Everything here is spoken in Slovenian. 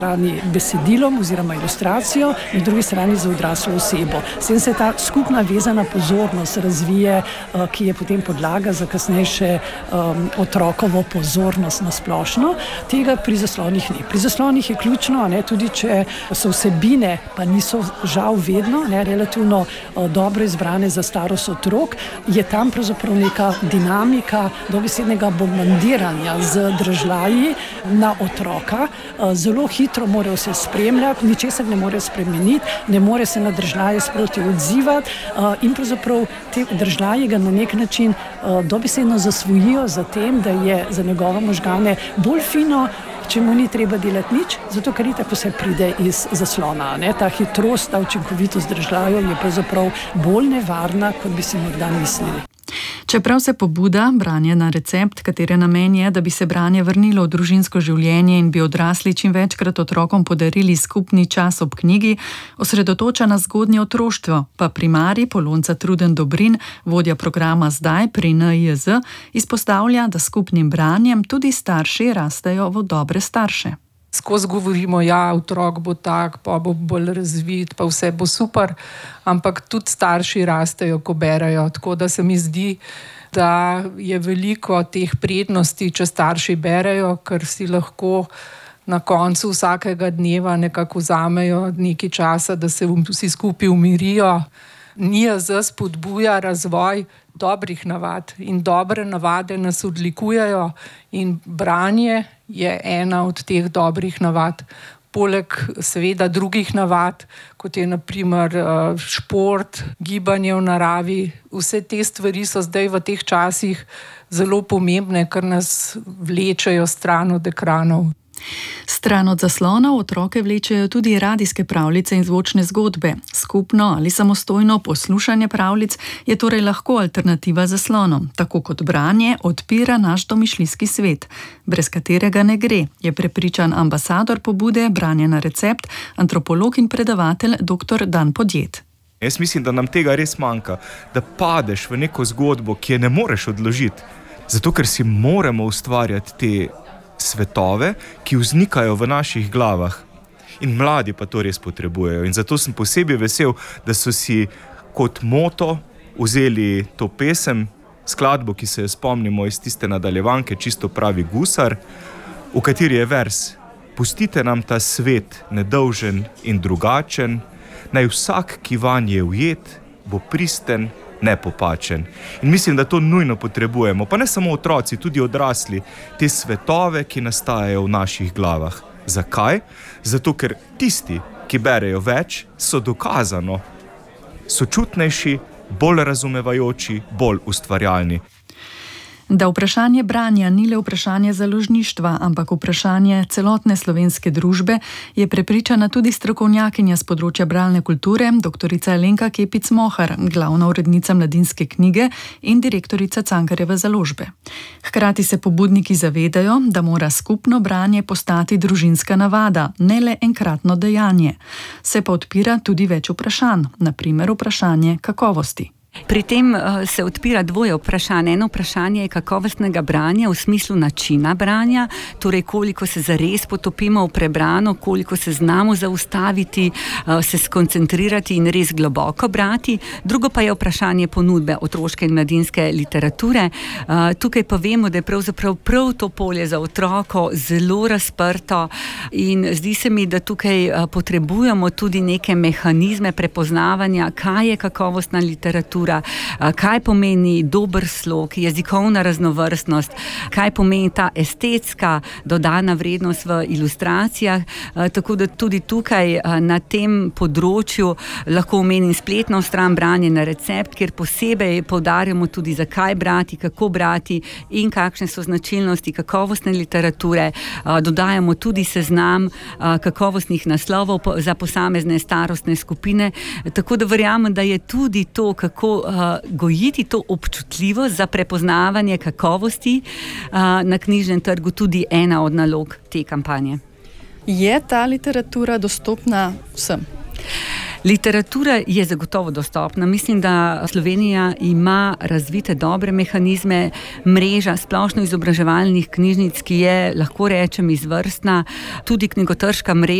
besedilom oziroma ilustracijo, na drugi strani za odraslo osebo. S tem se ta skupna vezana pozornost razvije, ki je potem podlaga za kasnejše otrokovo pozornost na splošno. Tega pri zaslonih ni. Pri zaslonih je ključno, tudi če so vsebine, pa niso žal vedno, relativno dobro izbrane za starost otrok, je tam pravzaprav neka dinamika dobesednega bombardiranja z dražljaji na otroka. Zelo hitro morajo se spremljati, ničesar ne morejo spremeniti, ne more se na držljaje sproti odzivati in pravzaprav te držljaje ga na nek način dobesedno zasvojijo za tem, da je za njegove možgane bolj fino, če mu ni treba delati nič, zato ker itak vse pride iz zaslona. Ta hitrost, ta učinkovitost držljajev je pravzaprav bolj nevarna, kot bi si morda mislili. Čeprav se pobuda branje na recept, katere namen je, da bi se branje vrnilo v družinsko življenje in bi odrasli čim večkrat otrokom podarili skupni čas ob knjigi, osredotoča na zgodnje otroštvo, pa primarij Polonca Truden Dobrin, vodja programa Zdaj pri NIJZ, izpostavlja, da skupnim branjem tudi starši rastejo v dobre starše. Skozi govorimo, otrok bo tak, pa bo bolj razvit, pa vse bo super, ampak tudi starši rastejo, ko berajo, tako da se mi zdi, da je veliko teh prednosti, če starši berejo, ker si lahko na koncu vsakega dneva nekako vzamejo nekaj časa, da se vsi skupaj umirijo. NIJZ spodbuja razvoj dobrih navad in dobre navade nas odlikujejo in branje je ena od teh dobrih navad. Poleg seveda drugih navad, kot je na primer šport, gibanje v naravi, vse te stvari so zdaj v teh časih zelo pomembne, ker nas vlečejo stran od ekranov. Stran od zaslonov otroke vlečejo tudi radijske pravljice in zvočne zgodbe. Skupno ali samostojno poslušanje pravljic je torej lahko alternativa zaslonom, tako kot branje odpira naš domišljijski svet, brez katerega ne gre, je prepričan ambasador pobude Branje na recept, antropolog in predavatelj dr. Dan Podjed. Jaz mislim, da nam tega res manjka, da padeš v neko zgodbo, ki je ne moreš odložiti, zato ker si moramo ustvarjati te svetove, ki vznikajo v naših glavah. In mladi pa to res potrebujejo. In zato sem posebej vesel, da so si kot moto vzeli to pesem, skladbo, ki se jo spomnimo iz tiste nadaljevanke Čisto pravi gusar, v kateri je vers: Pustite nam ta svet nedolžen in drugačen, naj vsak, ki vanj je ujet, bo pristen, nepopačen. In mislim, da to nujno potrebujemo, pa ne samo otroci, tudi odrasli, te svetove, ki nastajajo v naših glavah. Zakaj? Zato, ker tisti, ki berejo več, so dokazano sočutnejši, bolj razumevajoči, bolj ustvarjalni. Da vprašanje branja ni le vprašanje založništva, ampak vprašanje celotne slovenske družbe, je prepričana tudi strokovnjakinja z področja bralne kulture, doktorica Alenka Kepic-Mohar, glavna urednica Mladinske knjige in direktorica Cankarjeve založbe. Hkrati se pobudniki zavedajo, da mora skupno branje postati družinska navada, ne le enkratno dejanje. Se pa odpira tudi več vprašanj, na primer vprašanje kakovosti. Pri tem se odpira dvoje vprašanj. Eno vprašanje je kakovostnega branja v smislu načina branja, torej koliko se zares potopimo v prebrano, koliko se znamo zaustaviti, se skoncentrirati in res globoko brati. Drugo pa je vprašanje ponudbe otroške in mladinske literature. Tukaj pa vemo, da je pravzaprav prav to polje za otroko zelo razprto in zdi se mi, da tukaj potrebujemo tudi neke mehanizme prepoznavanja, kaj je kakovostna literatura, kaj pomeni dober slog, jezikovna raznovrstnost, kaj pomeni ta estetska dodana vrednost v ilustracijah, tako da tudi tukaj na tem področju lahko omenim spletno stran Branje na recept, kjer posebej poudarjamo tudi zakaj brati, kako brati in kakšne so značilnosti kakovostne literature. Dodajamo tudi seznam kakovostnih naslovov za posamezne starostne skupine, tako da verjamem, da je tudi to, kako gojiti to občutljivost za prepoznavanje kakovosti na knjižnem trgu tudi ena od nalog te kampanje. Je ta literatura dostopna vsem? Literatura je zagotovo dostopna. Mislim, da Slovenija ima razvite dobre mehanizme, mreža splošno izobraževalnih knjižnic, ki je, lahko rečem, izvrstna, tudi knjigotrška mreža